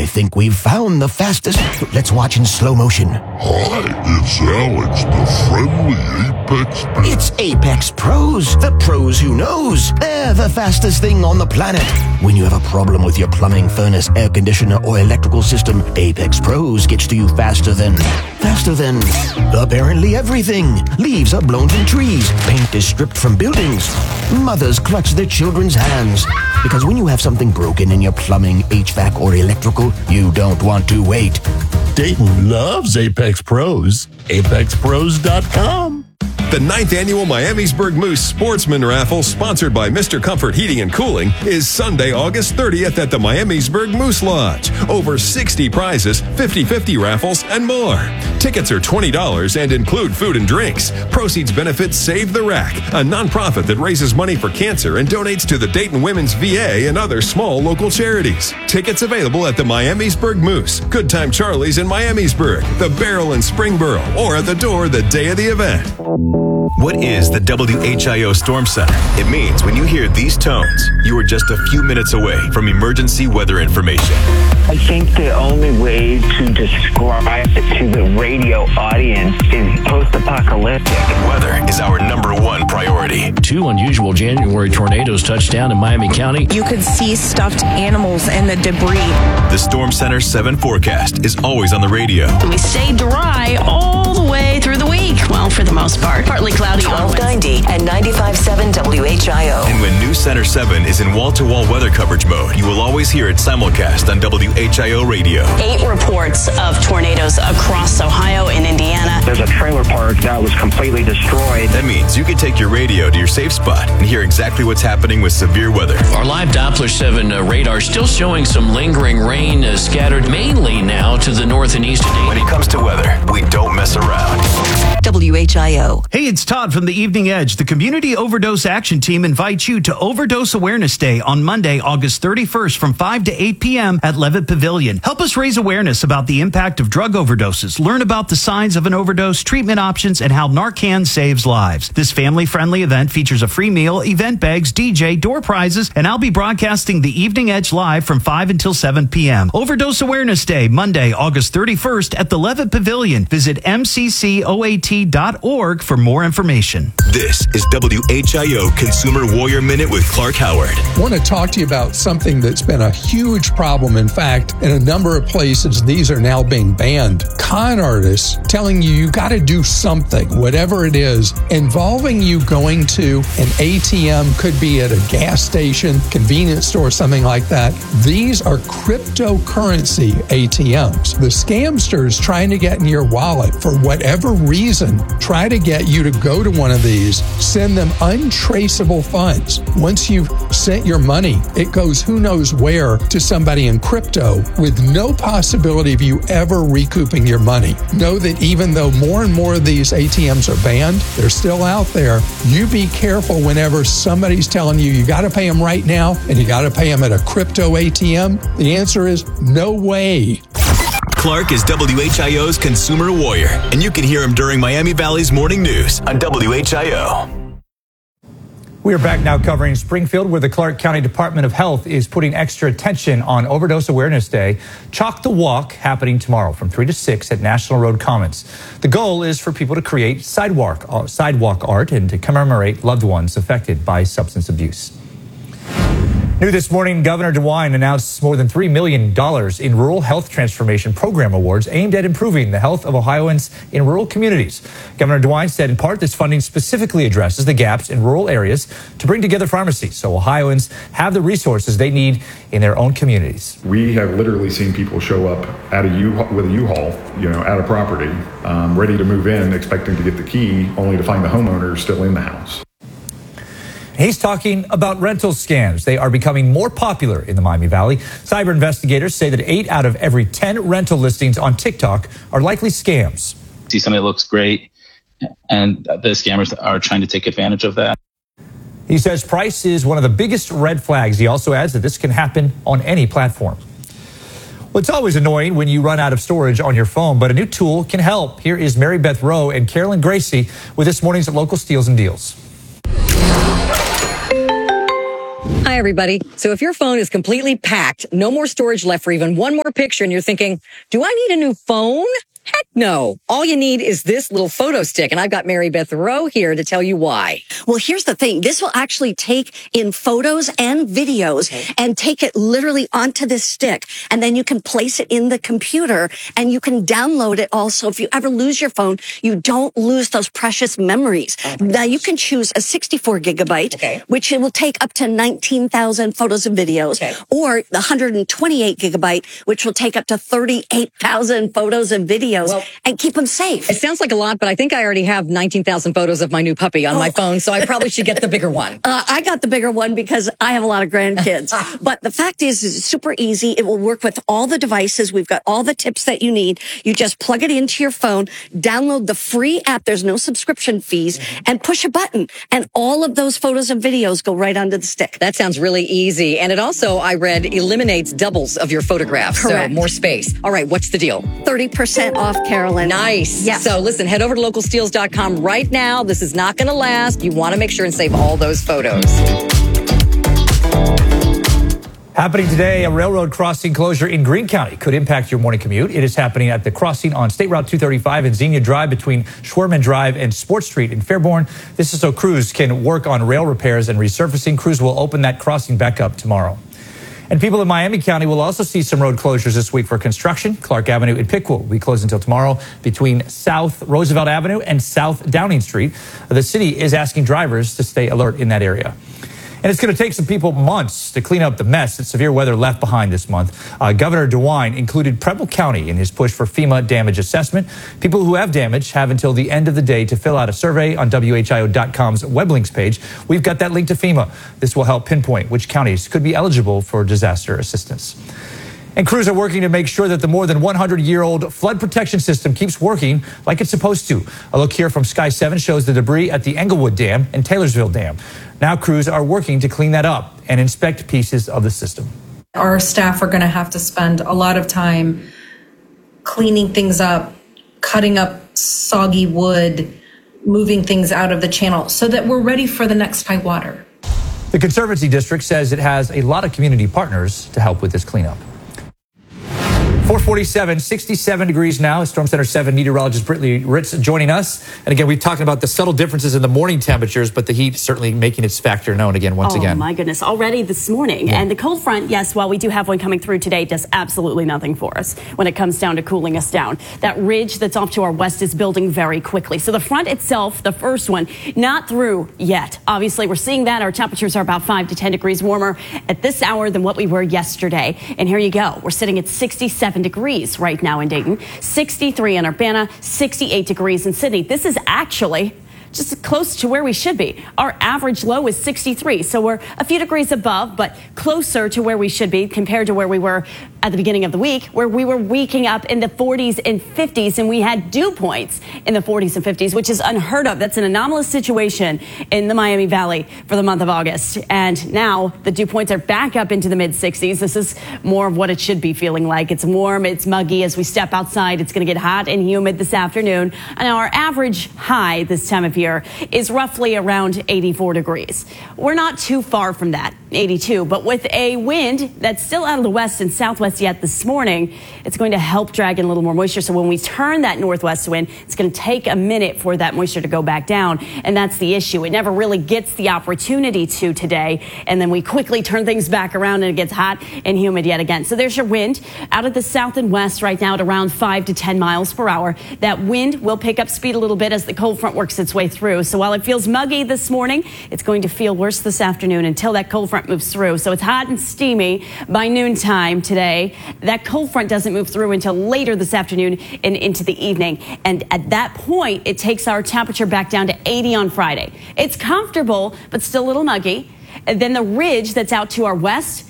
I think we've found the fastest. Let's watch in slow motion. Hi, it's Alex, the friendly Apex Pros. It's Apex Pros, the pros who knows. They're the fastest thing on the planet. When you have a problem with your plumbing, furnace, air conditioner, or electrical system, Apex Pros gets to you faster than apparently everything. Leaves are blown from trees. Paint is stripped from buildings. Mothers clutch their children's hands. Because when you have something broken in your plumbing, HVAC, or electrical, you don't want to wait. Dayton loves Apex Pros. ApexPros.com. The 9th annual Miamisburg Moose Sportsman Raffle, sponsored by Mr. Comfort Heating and Cooling, is Sunday, August 30th at the Miamisburg Moose Lodge. Over 60 prizes, 50/50 raffles, and more. Tickets are $20 and include food and drinks. Proceeds benefit Save the Rack, a nonprofit that raises money for cancer and donates to the Dayton Women's VA and other small local charities. Tickets available at the Miamisburg Moose, Good Time Charlie's in Miamisburg, the Barrel in Springboro, or at the door the day of the event. What is the WHIO Storm Center? It means when you hear these tones, you are just a few minutes away from emergency weather information. I think the only way to describe it to the radio audience is post-apocalyptic. Weather is our #1 priority. 2 unusual January tornadoes touched down in Miami County. You could see stuffed animals and the debris. The Storm Center 7 forecast is always on the radio. We stay dry all the way through the week. Well, for the most part. Partly cloudy. 1290 and 95.7 WHIO. And when News Center 7 is in wall-to-wall weather coverage mode, you will always hear it simulcast on WHIO radio. 8 reports of tornadoes across Ohio and Indiana. There's a trailer park that was completely destroyed. That means you can take your radio to your safe spot and hear exactly what's happening with severe weather. Our live Doppler 7 radar still showing some lingering rain scattered mainly now to the north and east. When it comes to weather, we don't mess around. WHIO. Hey, it's Todd from the Evening Edge. The Community Overdose Action Team invites you to Overdose Awareness Day on Monday, August 31st from 5 to 8 p.m. at Levitt Pavilion. Help us raise awareness about the impact of drug overdoses. Learn about the signs of an overdose, treatment options, and how Narcan saves lives. This family-friendly event features a free meal, event bags, DJ, door prizes, and I'll be broadcasting the Evening Edge live from 5 until 7 p.m. Overdose Awareness Day, Monday, August 31st at the Levitt Pavilion. Visit mccoat.org for more information. This is WHIO Consumer Warrior Minute with Clark Howard. I want to talk to you about something that's been a huge problem. In fact, in a number of places, these are now being banned. Con artists telling you got to do something, whatever it is, involving you going to an ATM, could be at a gas station, convenience store, something like that. These are cryptocurrency ATMs. The scamsters trying to get in your wallet for whatever reason, try to get you to go to one of these, send them untraceable funds. Once you've sent your money, it goes who knows where to somebody in crypto with no possibility of you ever recouping your money. Know that even though more and more of these ATMs are banned, they're still out there. You be careful whenever somebody's telling you you got to pay them right now and you got to pay them at a crypto ATM. The answer is no way. Clark is WHIO's Consumer Warrior, and you can hear him during Miami Valley's Morning News on WHIO. We are back now covering Springfield, where the Clark County Department of Health is putting extra attention on Overdose Awareness Day. Chalk the Walk happening tomorrow from 3 to 6 at National Road Commons. The goal is for people to create sidewalk art and to commemorate loved ones affected by substance abuse. New this morning, Governor DeWine announced more than $3 million in Rural Health Transformation Program awards aimed at improving the health of Ohioans in rural communities. Governor DeWine said in part this funding specifically addresses the gaps in rural areas to bring together pharmacies so Ohioans have the resources they need in their own communities. We have literally seen people show up at with a U-Haul, at a property, ready to move in, expecting to get the key, only to find the homeowner still in the house. He's talking about rental scams. They are becoming more popular in the Miami Valley. Cyber investigators say that 8 out of every 10 rental listings on TikTok are likely scams. See something that looks great, and the scammers are trying to take advantage of that. He says price is one of the biggest red flags. He also adds that this can happen on any platform. Well, it's always annoying when you run out of storage on your phone, but a new tool can help. Here is Mary Beth Rowe and Carolyn Gracie with this morning's Local Steals and Deals. Hi, everybody. So if your phone is completely packed, no more storage left for even one more picture, and you're thinking, do I need a new phone? Heck no. All you need is this little photo stick, and I've got Mary Beth Rowe here to tell you why. Well, here's the thing. This will actually take in photos and videos and take it literally onto this stick, and then you can place it in the computer and you can download it also. If you ever lose your phone, you don't lose those precious memories. Now you can choose a 64 gigabyte, which it will take up to 19,000 photos and videos, or the 128 gigabyte, which will take up to 38,000 photos and videos. And keep them safe. It sounds like a lot, but I think I already have 19,000 photos of my new puppy on my phone, so I probably should get the bigger one. I got the bigger one because I have a lot of grandkids. But the fact is it's super easy. It will work with all the devices. We've got all the tips that you need. You just plug it into your phone, download the free app. There's no subscription fees, and push a button. And all of those photos and videos go right onto the stick. That sounds really easy. And it also, I read, eliminates doubles of your photographs. Correct. So more space. All right, what's the deal? 30% off, Carolyn. Nice. Yes. So listen, head over to localsteals.com right now. This is not going to last. You want to make sure and save all those photos. Happening today, a railroad crossing closure in Greene County could impact your morning commute. It is happening at the crossing on State Route 235 and Xenia Drive between Schwerman Drive and Sport Street in Fairborn. This is so crews can work on rail repairs and resurfacing. Crews will open that crossing back up tomorrow. And people in Miami County will also see some road closures this week for construction. Clark Avenue in Piqua will be closed until tomorrow between South Roosevelt Avenue and South Downing Street. The city is asking drivers to stay alert in that area. And it's going to take some people months to clean up the mess that severe weather left behind this month. Governor DeWine included Preble County in his push for FEMA damage assessment. People who have damage have until the end of the day to fill out a survey on WHIO.com's web links page. We've got that link to FEMA. This will help pinpoint which counties could be eligible for disaster assistance. And crews are working to make sure that the more than 100-year-old flood protection system keeps working like it's supposed to. A look here from Sky 7 shows the debris at the Englewood Dam and Taylorsville Dam. Now crews are working to clean that up and inspect pieces of the system. Our staff are going to have to spend a lot of time cleaning things up, cutting up soggy wood, moving things out of the channel so that we're ready for the next high water. The Conservancy District says it has a lot of community partners to help with this cleanup. 447, 67 degrees now. Storm Center 7 meteorologist Brittany Ritz joining us. And again, we've talked about the subtle differences in the morning temperatures, but the heat certainly making its factor known again once again. Oh, my goodness. Already this morning. Yeah. And the cold front, yes, while we do have one coming through today, does absolutely nothing for us when it comes down to cooling us down. That ridge that's off to our west is building very quickly. So the front itself, the first one, not through yet. Obviously, we're seeing that. Our temperatures are about 5 to 10 degrees warmer at this hour than what we were yesterday. And here you go. We're sitting at 67 degrees right now in Dayton, 63 in Urbana, 68 degrees in Sydney. This is actually just close to where we should be. Our average low is 63, so we're a few degrees above, but closer to where we should be compared to where we were at the beginning of the week, where we were waking up in the 40s and 50s, and we had dew points in the 40s and 50s, which is unheard of. That's an anomalous situation in the Miami Valley for the month of August. And now the dew points are back up into the mid-60s. This is more of what it should be feeling like. It's warm, it's muggy. As we step outside, it's going to get hot and humid this afternoon. And our average high this time of year is roughly around 84 degrees. We're not too far from that, 82, but with a wind that's still out of the west and southwest yet this morning, it's going to help drag in a little more moisture. So when we turn that northwest wind, it's going to take a minute for that moisture to go back down. And that's the issue. It never really gets the opportunity to today. And then we quickly turn things back around and it gets hot and humid yet again. So there's your wind out of the south and west right now at around 5 to 10 miles per hour. That wind will pick up speed a little bit as the cold front works its way through. So while it feels muggy this morning, it's going to feel worse this afternoon until that cold front moves through. So it's hot and steamy by noontime today. That cold front doesn't move through until later this afternoon and into the evening. And at that point, it takes our temperature back down to 80 on Friday. It's comfortable, but still a little muggy. And then the ridge that's out to our west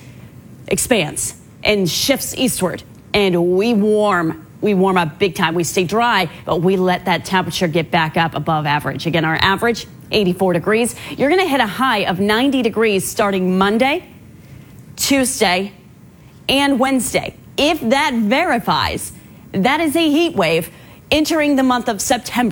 expands and shifts eastward. And we warm up big time. We stay dry, but we let that temperature get back up above average. Again, our average, 84 degrees. You're going to hit a high of 90 degrees starting Monday, Tuesday, and Wednesday. If that verifies, that is a heat wave entering the month of September.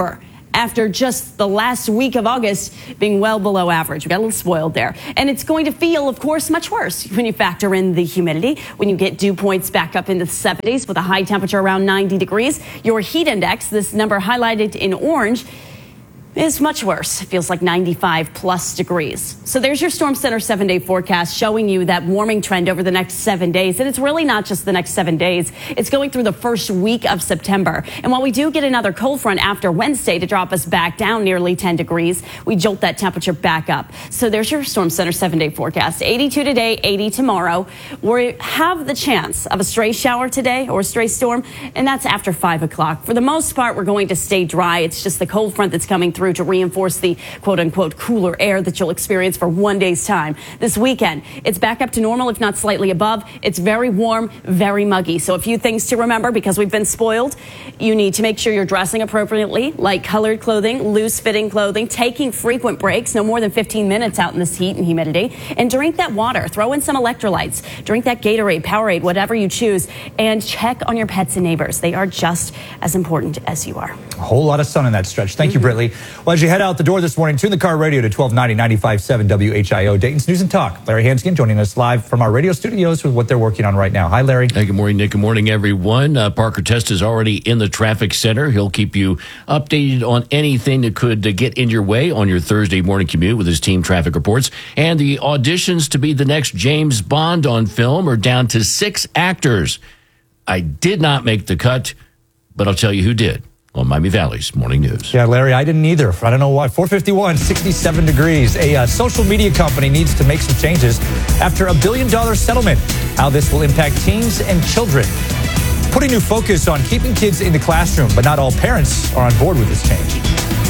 after just the last week of August being well below average. We got a little spoiled there. And it's going to feel, of course, much worse when you factor in the humidity, when you get dew points back up into the 70s with a high temperature around 90 degrees. Your heat index, this number highlighted in orange, is much worse. It feels like 95 plus degrees. So there's your Storm Center 7-day forecast showing you that warming trend over the next 7 days. And it's really not just the next 7 days. It's going through the first week of September. And while we do get another cold front after Wednesday to drop us back down nearly 10 degrees, we jolt that temperature back up. So there's your Storm Center 7-day forecast. 82 today, 80 tomorrow. We have the chance of a stray shower today or a stray storm, and that's after 5 o'clock. For the most part, we're going to stay dry. It's just the cold front that's coming through to reinforce the quote-unquote cooler air that you'll experience for 1 day's time. This weekend, it's back up to normal, if not slightly above. It's very warm, very muggy. So a few things to remember because we've been spoiled. You need to make sure you're dressing appropriately, light colored clothing, loose fitting clothing, taking frequent breaks, no more than 15 minutes out in this heat and humidity, and drink that water. Throw in some electrolytes. Drink that Gatorade, Powerade, whatever you choose, and check on your pets and neighbors. They are just as important as you are. A whole lot of sun in that stretch. Thank you, Brittany. Well, as you head out the door this morning, tune the car radio to 1290 95.7 WHIO, Dayton's News and Talk. Larry Hanskin joining us live from our radio studios with what they're working on right now. Hi, Larry. Hey, good morning, Nick. Good morning, everyone. Parker Test is already in the traffic center. He'll keep you updated on anything that could get in your way on your Thursday morning commute with his team traffic reports. And the auditions to be the next James Bond on film are down to 6 actors. I did not make the cut, but I'll tell you who did on Miami Valley's Morning News. Yeah, Larry, I didn't either. I don't know why. 451, 67 degrees. A social media company needs to make some changes after $1 billion settlement. How this will impact teens and children. Putting new focus on keeping kids in the classroom, but not all parents are on board with this change.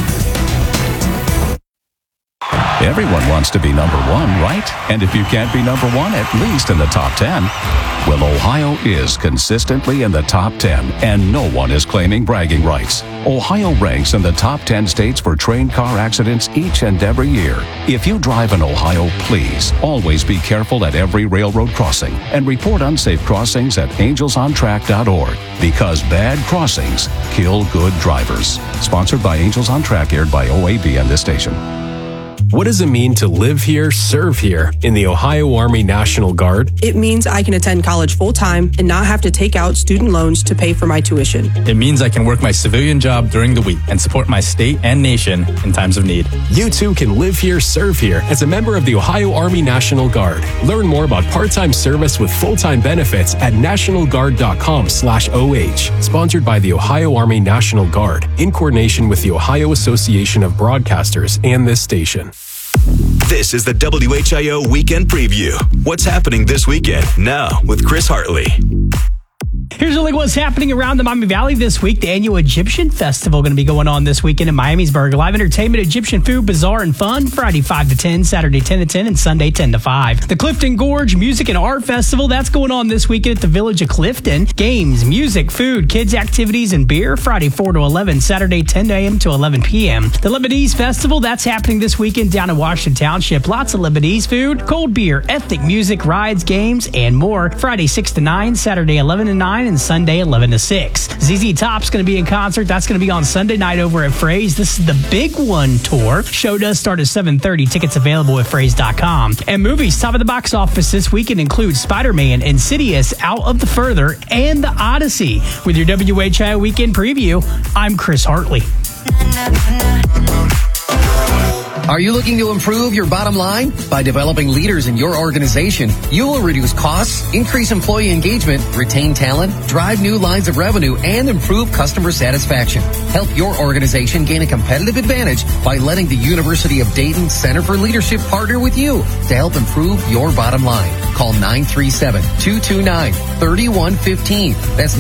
Everyone wants to be number one, right? And if you can't be number one, at least in the top 10. Well, Ohio is consistently in the top 10, and no one is claiming bragging rights. Ohio ranks in the top 10 states for train car accidents each and every year. If you drive in Ohio, please always be careful at every railroad crossing and report unsafe crossings at angelsontrack.org, because bad crossings kill good drivers. Sponsored by Angels on Track, aired by OAB and this station. What does it mean to live here, serve here in the Ohio Army National Guard? It means I can attend college full-time and not have to take out student loans to pay for my tuition. It means I can work my civilian job during the week and support my state and nation in times of need. You too can live here, serve here as a member of the Ohio Army National Guard. Learn more about part-time service with full-time benefits at nationalguard.com/OH. Sponsored by the Ohio Army National Guard in coordination with the Ohio Association of Broadcasters and this station. This is the WHIO Weekend Preview. What's happening this weekend? Now with Chris Hartley. Here's a look at what's happening around the Miami Valley this week. The annual Egyptian Festival going to be going on this weekend in Miamisburg. Live entertainment, Egyptian food, bazaar, and fun. Friday 5 to 10, Saturday 10 to 10, and Sunday 10 to 5. The Clifton Gorge Music and Art Festival, that's going on this weekend at the Village of Clifton. Games, music, food, kids activities, and beer. Friday 4 to 11, Saturday 10 a.m. to 11 p.m. The Lebanese Festival, that's happening this weekend down in Washington Township. Lots of Lebanese food, cold beer, ethnic music, rides, games, and more. Friday 6 to 9, Saturday 11 to 9, and Sunday 11 to 6. ZZ Top's going to be in concert. That's going to be on Sunday night over at Fraze. This is the Big One tour. Show does start at 7:30. Tickets available at Fraze.com. And movies top of the box office this weekend include Spider-Man, Insidious, Out of the Further, and The Odyssey. With your WHIO Weekend Preview, I'm Chris Hartley. Are you looking to improve your bottom line? By developing leaders in your organization, you will reduce costs, increase employee engagement, retain talent, drive new lines of revenue, and improve customer satisfaction. Help your organization gain a competitive advantage by letting the University of Dayton Center for Leadership partner with you to help improve your bottom line. Call 937-229-3115. That's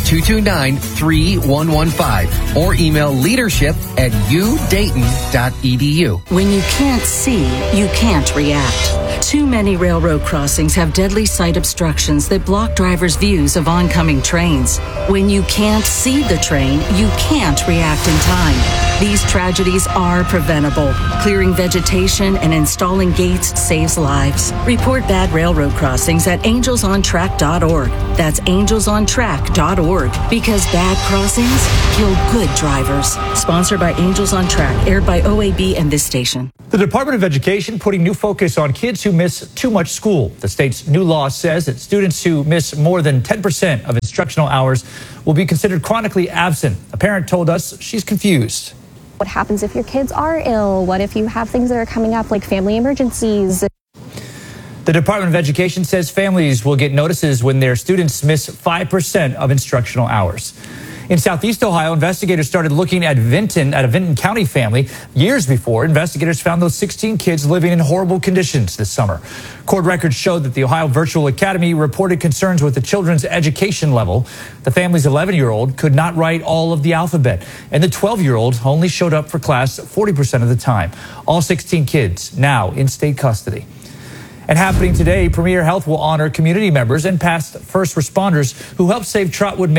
937-229-3115. Or email leadership@udayton.edu. When you can't see, you can't react. Too many railroad crossings have deadly sight obstructions that block drivers' views of oncoming trains. When you can't see the train, you can't react in time. These tragedies are preventable. Clearing vegetation and installing gates saves lives. Report bad railroad crossings at angelsontrack.org. That's angelsontrack.org. Because bad crossings kill good drivers. Sponsored by Angels on Track, aired by OAB and this station. The Department of Education putting new focus on kids who miss too much school. The state's new law says that students who miss more than 10% of instructional hours will be considered chronically absent. A parent told us she's confused. What happens if your kids are ill? What if you have things that are coming up like family emergencies? The Department of Education says families will get notices when their students miss 5% of instructional hours. In Southeast Ohio, investigators started looking at a Vinton County family years before investigators found those 16 kids living in horrible conditions this summer. Court records showed that the Ohio Virtual Academy reported concerns with the children's education level. The family's 11-year-old could not write all of the alphabet, and the 12-year-old only showed up for class 40% of the time. All 16 kids now in state custody. And happening today, Premier Health will honor community members and past first responders who helped save Trotwood's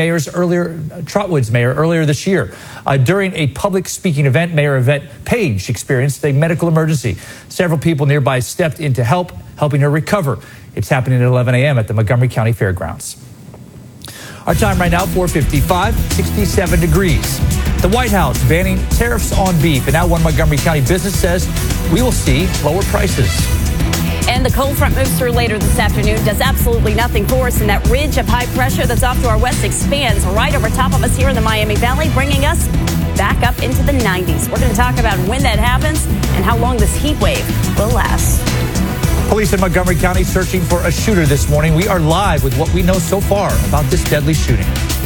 mayor earlier this year. During a public speaking event, Mayor Yvette Page experienced a medical emergency. Several people nearby stepped in to helping her recover. It's happening at 11 a.m. at the Montgomery County Fairgrounds. Our time right now, 4:55, 67 degrees. The White House banning tariffs on beef. And now one Montgomery County business says we will see lower prices. And the cold front moves through later this afternoon, does absolutely nothing for us, and that ridge of high pressure that's off to our west expands right over top of us here in the Miami Valley, bringing us back up into the 90s. We're going to talk about when that happens and how long this heat wave will last. Police in Montgomery County searching for a shooter this morning. We are live with what we know so far about this deadly shooting.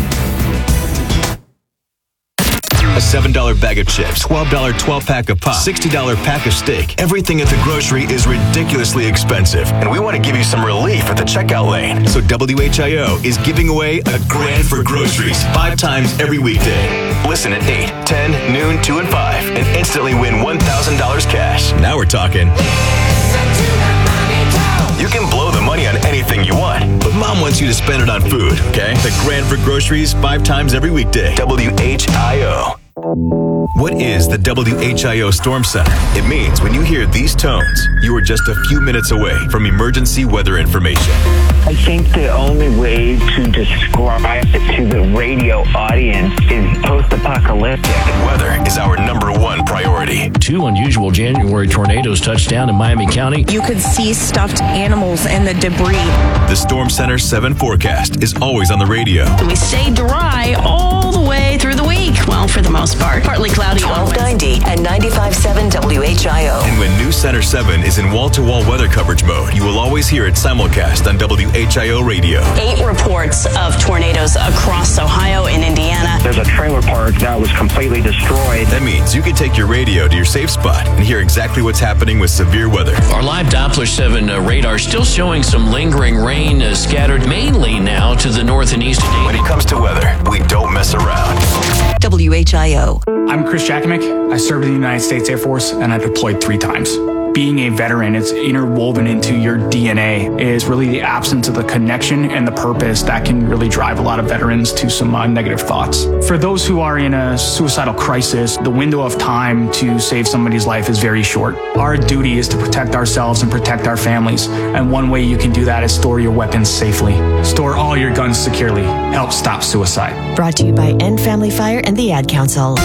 A $7 bag of chips, $12 12-pack of pop, $60 pack of steak. Everything at the grocery is ridiculously expensive, and we want to give you some relief at the checkout lane. So WHIO is giving away a grand for groceries 5 times every weekday. Listen at 8, 10, noon, 2, and 5, and instantly win $1,000 cash. Now we're talking. You can blow the money on anything you want, but Mom wants you to spend it on food, okay? The grand for groceries 5 times every weekday. WHIO. What is the WHIO Storm Center? It means when you hear these tones, you are just a few minutes away from emergency weather information. I think the only way to describe it to the radio audience is post-apocalyptic. Weather is our #1 priority. 2 unusual January tornadoes touched down in Miami County. You could see stuffed animals and the debris. The Storm Center 7 forecast is always on the radio. We stay dry all the way through the week. Well, for the most part. Partly cloudy. 1290 and 95.7 WHIO. And when New Center 7 is in wall-to-wall weather coverage mode, you will always hear it simulcast on WHIO radio. 8 reports of tornadoes across Ohio and Indiana. There's a trailer park that was completely destroyed. That means you can take your radio to your safe spot and hear exactly what's happening with severe weather. Our live Doppler 7 radar still showing some lingering rain scattered mainly now to the north and east. When it comes to weather, we don't mess around. WHIO. I'm Chris Jackamick. I served in the United States Air Force and I deployed 3 times. Being a veteran, it's interwoven into your DNA. It is really the absence of the connection and the purpose that can really drive a lot of veterans to some negative thoughts. For those who are in a suicidal crisis, the window of time to save somebody's life is very short. Our duty is to protect ourselves and protect our families. And one way you can do that is store your weapons safely. Store all your guns securely. Help stop suicide. Brought to you by End Family Fire and the Ad Council.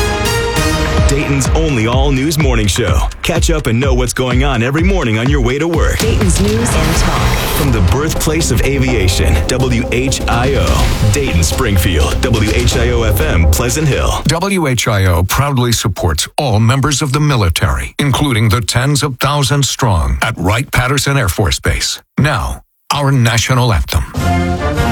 Dayton's only all-news morning show. Catch up and know what's going on every morning on your way to work. Dayton's news and talk. From the birthplace of aviation, WHIO. Dayton, Springfield. WHIO FM, Pleasant Hill. WHIO proudly supports all members of the military, including the tens of thousands strong at Wright-Patterson Air Force Base. Now, our national anthem.